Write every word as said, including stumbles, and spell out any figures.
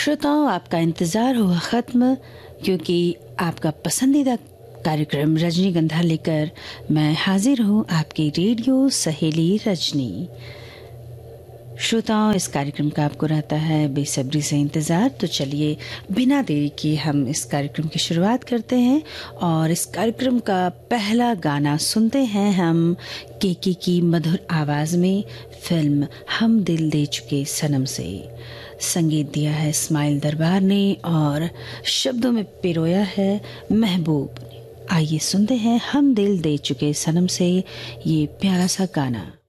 श्रोताओं, आपका इंतज़ार हुआ ख़त्म, क्योंकि आपका पसंदीदा कार्यक्रम रजनीगंधा लेकर मैं हाजिर हूँ, आपकी रेडियो सहेली रजनी। श्रोताओं, इस कार्यक्रम का आपको रहता है बेसब्री से इंतज़ार, तो चलिए बिना देरी किए हम इस कार्यक्रम की शुरुआत करते हैं और इस कार्यक्रम का पहला गाना सुनते हैं हम केके की मधुर आवाज़ में, फिल्म हम दिल दे चुके सनम से। संगीत दिया है इस्माइल दरबार ने और शब्दों में पिरोया है महबूब ने। आइए सुनते हैं हम दिल दे चुके सनम से ये प्यारा सा गाना।